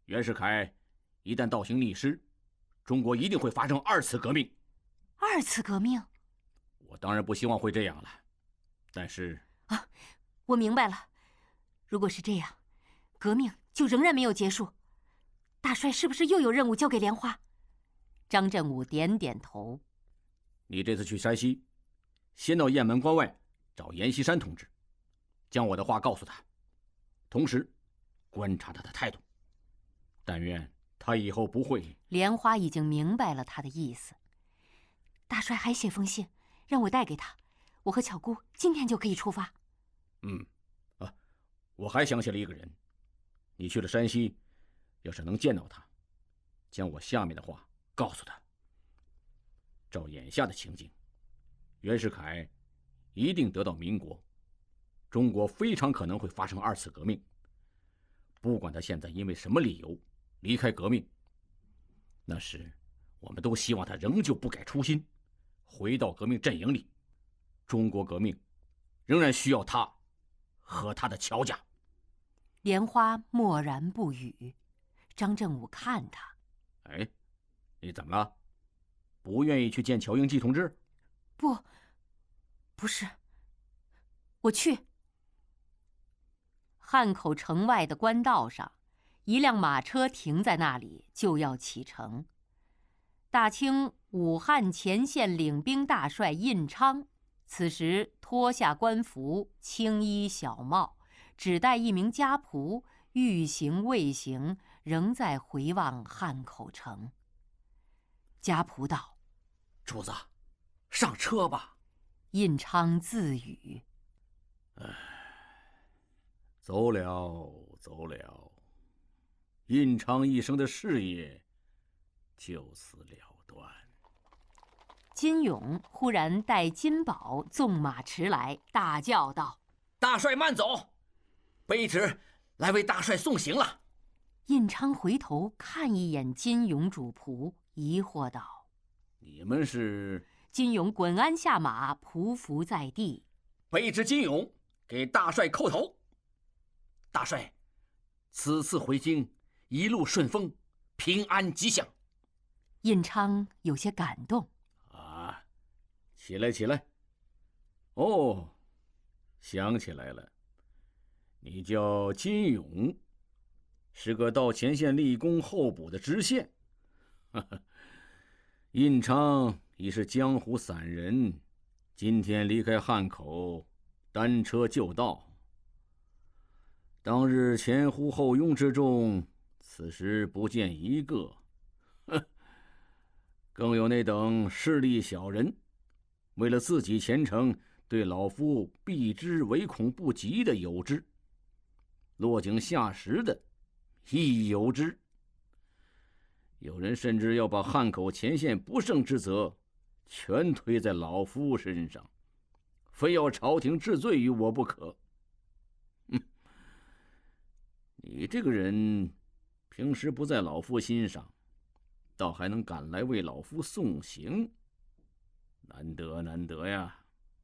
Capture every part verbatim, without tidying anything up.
袁世凯一旦倒行逆施，中国一定会发生二次革命。 二次革命？ 我当然不希望会这样了，但是…… 啊，我明白了。如果是这样，革命就仍然没有结束。大帅是不是又有任务交给莲花？张振武点点头。 你这次去山西，先到雁门关外找阎锡山同志，将我的话告诉他，同时观察他的态度。但愿他以后不会…… 莲花已经明白了他的意思。大帅还写封信让我带给他，我和巧姑今天就可以出发。 嗯，啊，我还想起了一个人。你去了山西，要是能见到他，将我下面的话告诉他。照眼下的情景，袁世凯一定得到民国，中国非常可能会发生二次革命。不管他现在因为什么理由离开革命，那时我们都希望他仍旧不改初心，回到革命阵营里。中国革命仍然需要他和他的乔家。 莲花默然不语。张振武看他， 哎，你怎么了？不愿意去见乔英基同志？ 不，不是，我去。汉口城外的官道上，一辆马车停在那里，就要启程。大清武汉前线领兵大帅印昌，此时脱下官服，青衣小帽，只带一名家仆，欲行未行，仍在回望汉口城。家仆道：“ 主子，上车吧。” 印昌自语：“ 唉，走了走了，印昌一生的事业就此了断。” 金勇忽然带金宝纵马驰来，大叫道：“ 大帅慢走，卑职来为大帅送行了。” 印昌回头看一眼金勇主仆，疑惑道：“ 你们是？” 金勇滚鞍下马，匍匐在地。 卑职金勇给大帅叩头。大帅，此次回京一路顺风，平安吉祥。 印昌有些感动。 啊，起来起来。哦，想起来了，你叫金勇，是个到前线立功候补的知县。哈哈，印昌已是江湖散人，今天离开汉口，单车就到。当日前呼后拥之中，此时不见一个。哼，更有那等势利小人，为了自己前程，对老夫避之唯恐不及的有之，落井下石的亦有之。有人甚至要把汉口前线不胜之责全推在老夫身上，非要朝廷治罪于我不可。嗯，你这个人平时不在老夫心上，倒还能赶来为老夫送行，难得难得呀。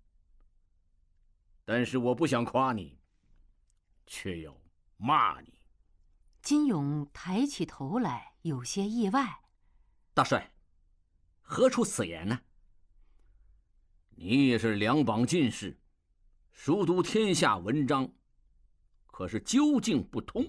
但是我不想夸你，却要骂你。 金勇抬起头来，有些意外。 大帅，何出此言呢？ 你也是两榜进士，熟读天下文章，可是究竟不通。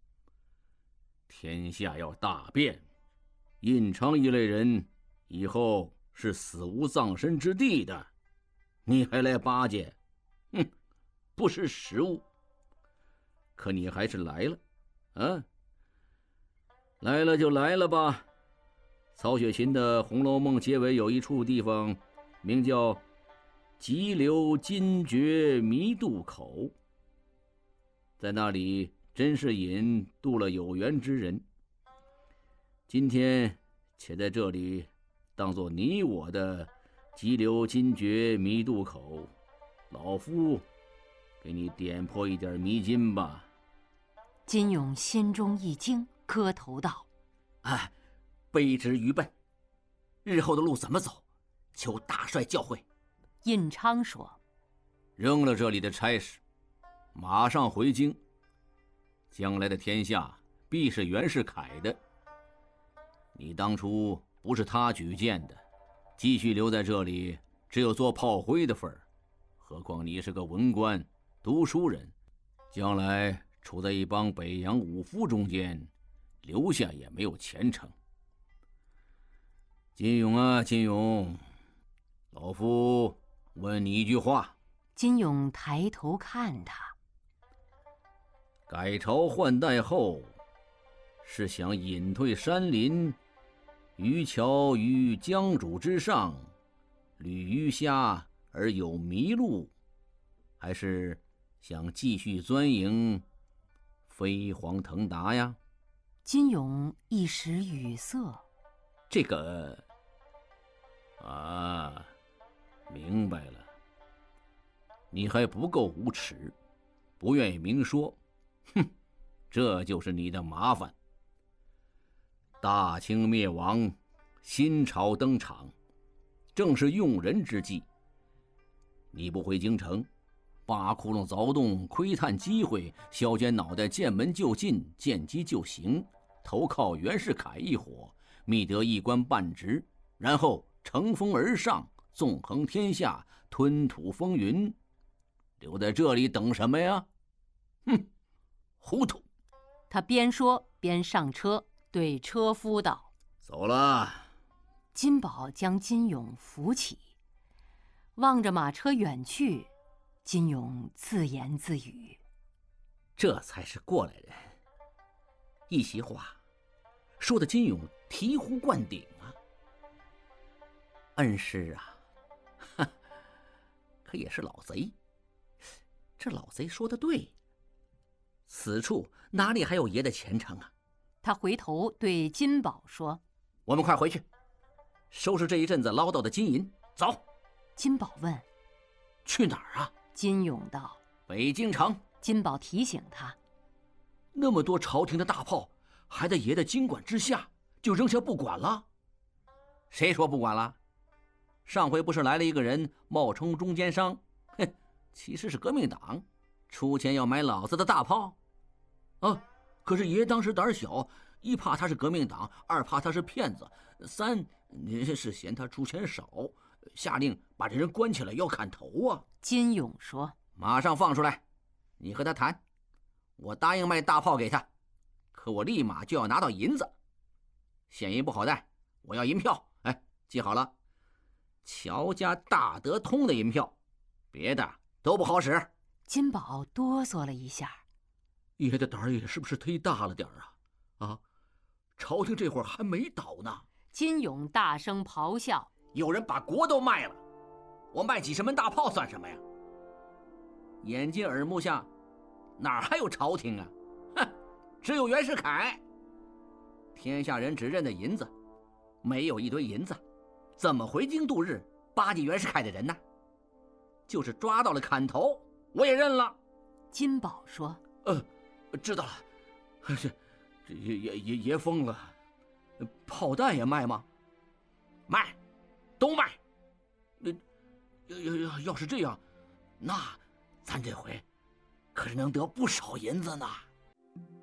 天下要大变，印昌一类人以后是死无葬身之地的，你还来巴结，哼，不识时务。可你还是来了，啊，来了就来了吧。曹雪芹的《红楼梦》结尾有一处地方，名叫急流金绝迷渡口，在那里甄士隐渡了有缘之人。今天且在这里当作你我的急流金绝迷渡口，老夫给你点破一点迷津吧。 金勇心中一惊，磕头道：“ 哎，卑职愚笨，日后的路怎么走，求大帅教诲。” 印昌说：“ 扔了这里的差事，马上回京。将来的天下必是袁世凯的。你当初不是他举荐的，继续留在这里，只有做炮灰的份儿。何况你是个文官、读书人，将来处在一帮北洋武夫中间，留下也没有前程。金勇啊，金勇，老夫问你一句话。 金勇抬头看他。 改朝换代后，是想隐退山林，渔樵于江渚之上，捋鱼虾而有麋鹿，还是想继续钻营，飞黄腾达呀？ 金勇一时语塞。 这个啊，明白了。你还不够无耻，不愿意明说。哼，这就是你的麻烦。大清灭亡，新朝登场，正是用人之际。你不回京城，挖窟窿凿洞，窥探机会，削尖脑袋，见门就进，见机就行，投靠袁世凯一伙，觅得一官半职，然后乘风而上，纵横天下，吞吐风云。留在这里等什么呀？哼，糊涂！ 他边说边上车，对车夫道：“ 走了。” 金宝将金勇扶起，望着马车远去，金勇自言自语：“ 这才是过来人。”一席话，说的金勇醍醐灌顶啊！恩师啊，哈，可也是老贼。这老贼说的对，此处哪里还有爷的前程啊？ 他回头对金宝说：“ 我们快回去，收拾这一阵子捞到的金银，走。” 金宝问：“ 去哪儿啊？” 金勇道：“ 北京城。” 金宝提醒他：“ 那么多朝廷的大炮，还在爷的经管之下，就扔下不管了？ 谁说不管了？上回不是来了一个人冒充中间商，哼，其实是革命党，出钱要买老子的大炮。 啊，可是爷当时胆小，一怕他是革命党，二怕他是骗子，三您是嫌他出钱少，下令把这人关起来要砍头啊。” 金勇说：“ 马上放出来，你和他谈，我答应卖大炮给他，可我立马就要拿到银子，现银不好带，我要银票。哎，记好了，乔家大德通的银票，别的都不好使。” 金宝哆嗦了一下：“ 爷的胆儿也是不是忒大了点啊？啊，朝廷这会儿还没倒呢。” 金勇大声咆哮：“ 有人把国都卖了，我卖几十门大炮算什么呀？ 眼睛耳目下，哪儿还有朝廷啊？哼，只有袁世凯。天下人只认得银子，没有一堆银子，怎么回京度日巴结袁世凯的人呢？就是抓到了砍头，我也认了。” 金宝说：“ 呃，知道了。这这爷爷爷爷疯了，炮弹也卖吗？ 卖，都卖。 那要要要是这样，那咱这回可是能得不少银子呢。”